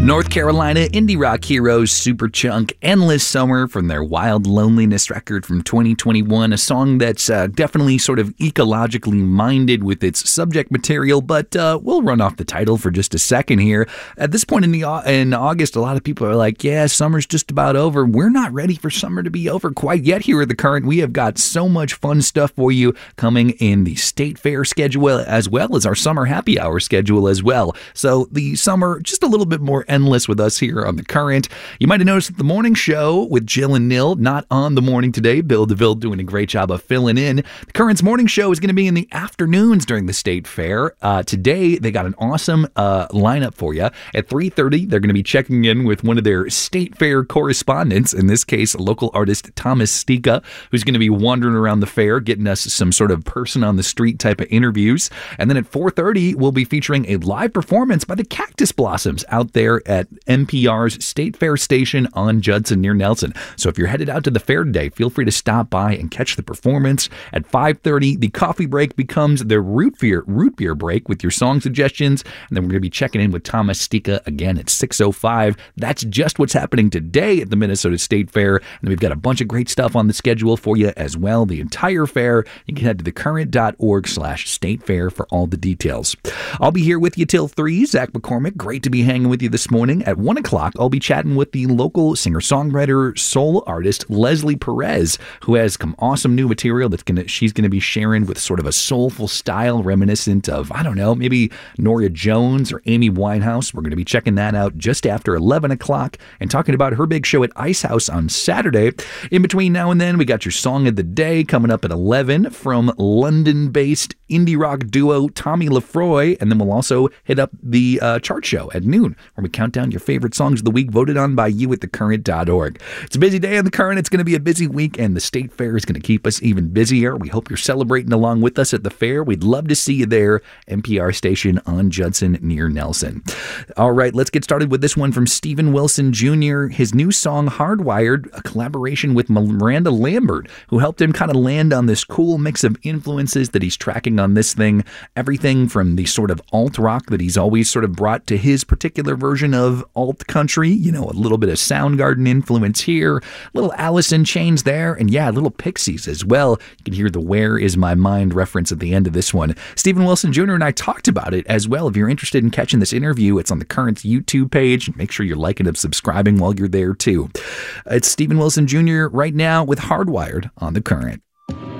North Carolina indie rock heroes Superchunk, Endless Summer from their Wild Loneliness record from 2021, a song that's definitely sort of ecologically minded with its subject material, but we'll run off the title for just a second here. At this point in August, a lot of people are like, yeah, summer's just about over. We're not ready for summer to be over quite yet here at The Current. We have got so much fun stuff for you coming in the State Fair schedule as well as our summer happy hour schedule as well. So the summer, just a little bit more endless with us here on The Current. You might have noticed that the morning show with Jill and Nil, not on the morning today. Bill DeVille doing a great job of filling in. The Current's morning show is going to be in the afternoons during the State Fair. Today, they got an awesome lineup for you. At 3:30, they're going to be checking in with one of their State Fair correspondents, in this case, local artist Thomas Stika, who's going to be wandering around the fair, getting us some sort of person on the street type of interviews. And then at 4:30, we'll be featuring a live performance by the Cactus Blossoms out there at NPR's State Fair station on Judson near Nelson. So if you're headed out to the fair today, feel free to stop by and catch the performance. At 5:30, the coffee break becomes the root beer break with your song suggestions. And then we're going to be checking in with Thomas Stika again at 6:05. That's just what's happening today at the Minnesota State Fair. And we've got a bunch of great stuff on the schedule for you as well. The entire fair. You can head to thecurrent.org/State Fair for all the details. I'll be here with you till 3. Zach McCormick, great to be hanging with you this morning. At 1 o'clock, I'll be chatting with the local singer-songwriter, soul artist, Leslie Perez, who has some awesome new material she's going to be sharing with sort of a soulful style reminiscent of, I don't know, maybe Norah Jones or Amy Winehouse. We're going to be checking that out just after 11 o'clock and talking about her big show at Ice House on Saturday. In between now and then, we got your song of the day coming up at 11 from London-based indie rock duo Tommy Lefroy, and then we'll also hit up the chart show at noon, where we count down your favorite songs of the week voted on by you at thecurrent.org. It's a busy day on The Current. It's going to be a busy week, and the State Fair is going to keep us even busier. We hope you're celebrating along with us at the fair. We'd love to see you there. NPR station on Judson near Nelson. All right, let's get started with this one from Steven Wilson Jr. His new song, Hardwired, a collaboration with Miranda Lambert, who helped him kind of land on this cool mix of influences that he's tracking on this thing. Everything from the sort of alt rock that he's always sort of brought to his particular version of alt country, you know, a little bit of Soundgarden influence here, a little Alice in Chains there, and yeah, a little Pixies as well. You can hear the Where Is My Mind reference at the end of this one. Steven Wilson Jr. and I talked about it as well. If you're interested in catching this interview, it's on the Current's YouTube page. Make sure you're liking and subscribing while you're there too. It's Steven Wilson Jr. right now with Hardwired on The Current.